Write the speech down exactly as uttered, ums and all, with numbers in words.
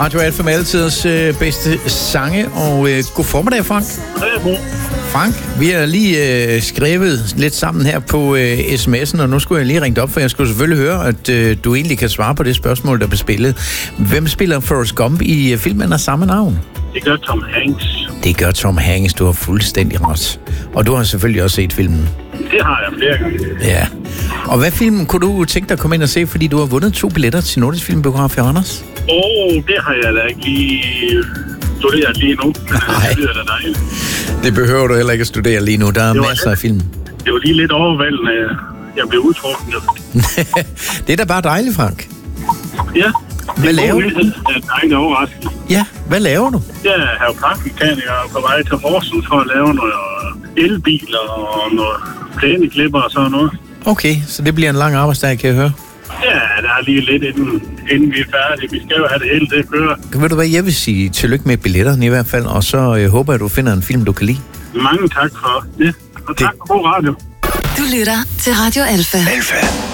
Radio Alfa med altidens øh, bedste sange, og øh, god formiddag, Frank. Hej, Frank, vi har lige øh, skrevet lidt sammen her på øh, sms'en, og nu skulle jeg lige ringe op, for jeg skulle selvfølgelig høre, at øh, du egentlig kan svare på det spørgsmål, der blev spillet. Hvem spiller Forrest Gump i øh, filmen af samme navn? Det gør Tom Hanks. Det gør Tom Hanks, du har fuldstændig ret. Og du har selvfølgelig også set filmen. Det har jeg flere gange. Ja. Og hvad film kunne du tænke dig at komme ind og se, fordi du har vundet to billetter til Nordisk Filmbiograf i Randers? Åh, oh, det har jeg da ikke lige studeret lige nu. Nej. Det lyder da dejligt. Det behøver du heller ikke at studere lige nu. Der er masser af film. Det var lige lidt overvældende. Jeg blev udtrukket. Det er da bare dejligt, Frank. Ja. Hvad laver du? Det er dejligt overraskende. Ja, hvad laver du? Jeg er haveprakmekaniker og på vej til Horsens for at lave noget elbiler og noget plæneklipper og sådan noget. Okay, så det bliver en lang arbejdsdag, kan jeg høre. Ja, der er lige lidt inden, inden vi er færdige. Vi skal jo have det hele til at køre. Ved du hvad, jeg vil sige tillykke med billetterne i hvert fald, og så øh, håber jeg, du finder en film, du kan lide. Mange tak for det. Og tak det. For god radio. Du lytter til Radio Alfa. Alfa.